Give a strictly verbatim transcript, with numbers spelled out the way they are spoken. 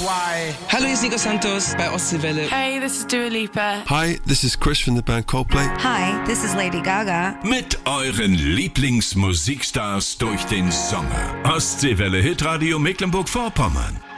Why? Hallo, hier ist Nico Santos bei Ostseewelle. Hey, this is Dua Lipa. Hi, this is Chris from the band Coldplay. Hi, this is Lady Gaga. Mit euren Lieblingsmusikstars durch den Sommer. Ostseewelle Hitradio Mecklenburg-Vorpommern.